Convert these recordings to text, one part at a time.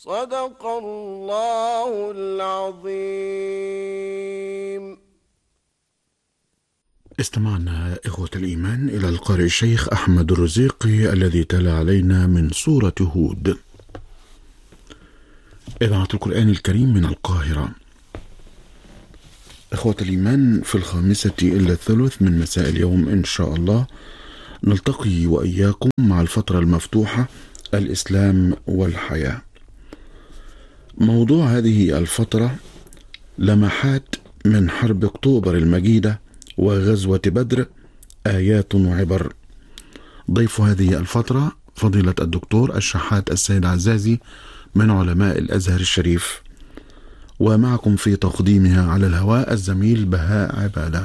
صدق الله العظيم. استمعنا إخوة الإيمان إلى القارئ الشيخ أحمد الرزيقي الذي تلا علينا من سورة هود. إذاعة القرآن الكريم من القاهرة. إخوة الإيمان، في 5:45 من مساء اليوم إن شاء الله نلتقي وإياكم مع الفترة المفتوحة الإسلام والحياة. موضوع هذه الفترة لمحات من حرب أكتوبر المجيدة وغزوة بدر، آيات وعبر. ضيف هذه الفترة فضيلة الدكتور الشحات السيد عزازي من علماء الأزهر الشريف، ومعكم في تقديمها على الهواء الزميل بهاء عبادة.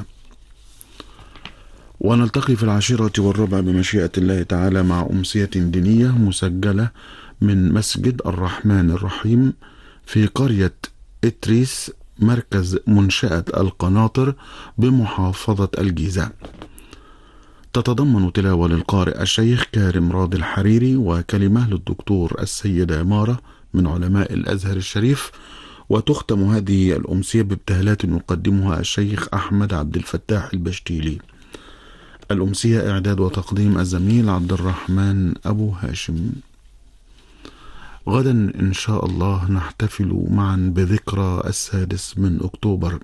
ونلتقي في 10:15 بمشيئة الله تعالى مع أمسية دينية مسجلة من مسجد الرحمن الرحيم في قرية إتريس، مركز منشأة القناطر بمحافظة الجيزة. تتضمن تلاوة للقارئ الشيخ كارم راضي الحريري، وكلمة للدكتور السيد عمارة من علماء الأزهر الشريف. وتختم هذه الأمسية بابتهالات يقدمها الشيخ أحمد عبد الفتاح البشتيلي. الأمسية إعداد وتقديم الزميل عبد الرحمن أبو هاشم. غدا إن شاء الله نحتفل معا بذكرى 6 من أكتوبر،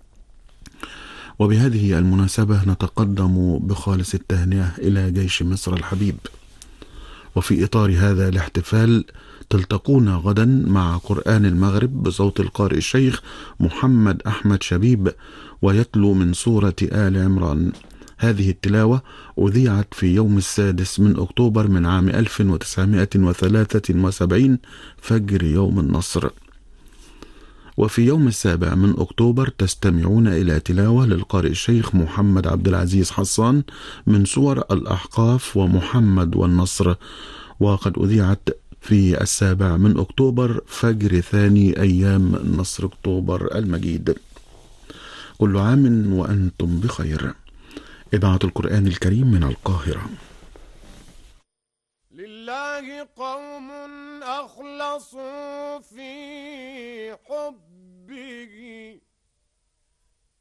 وبهذه المناسبة نتقدم بخالص التهنئة إلى جيش مصر الحبيب. وفي إطار هذا الاحتفال تلتقون غدا مع قرآن المغرب بصوت القارئ الشيخ محمد أحمد شبيب، ويتلو من سورة آل عمران. هذه التلاوة أذيعت في يوم 6 من أكتوبر من عام 1973 فجر يوم النصر. وفي يوم 7 من أكتوبر تستمعون إلى تلاوة للقارئ الشيخ محمد عبد العزيز حسان من سور الأحقاف ومحمد والنصر، وقد أذيعت في 7 من أكتوبر فجر ثاني أيام نصر أكتوبر المجيد. كل عام وأنتم بخير. إذاعة القرآن الكريم من القاهرة. لله قوم أخلصوا في حبه